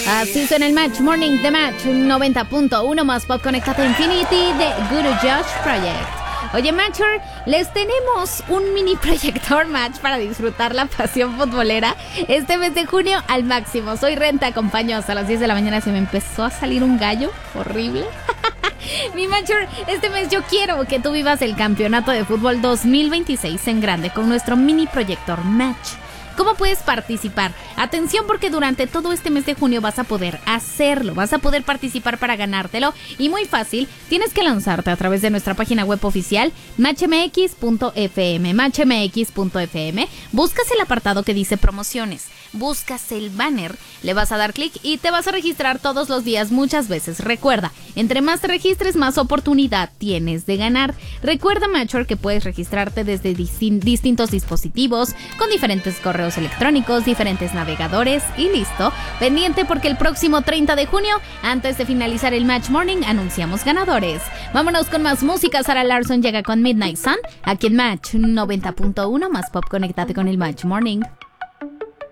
Así suena el Match Morning de Match 90.1 más Pop Conectate Infinity de Guru Josh Project. Oye, Matcher, les tenemos un mini proyector Match para disfrutar la pasión futbolera este mes de junio al máximo. Soy Ren, te acompaño hasta las 10 de la mañana. Se me empezó a salir un gallo horrible. Mi Matcher, este mes yo quiero que tú vivas el campeonato de fútbol 2026 en grande con nuestro mini proyector Match. ¿Cómo puedes participar? Atención, porque durante todo este mes de junio vas a poder hacerlo, vas a poder participar para ganártelo y muy fácil, tienes que lanzarte a través de nuestra página web oficial matchmx.fm, buscas el apartado que dice promociones, buscas el banner, le vas a dar clic y te vas a registrar todos los días muchas veces. Recuerda, entre más te registres, más oportunidad tienes de ganar. Recuerda, Matcher, que puedes registrarte desde distintos dispositivos, con diferentes correos electrónicos, diferentes navegadores y listo. Pendiente porque el próximo 30 de junio, antes de finalizar el Match Morning, anunciamos ganadores. Vámonos con más música. Sarah Larsson llega con Midnight Sun, aquí en Match 90.1 más Pop. Conéctate con el Match Morning.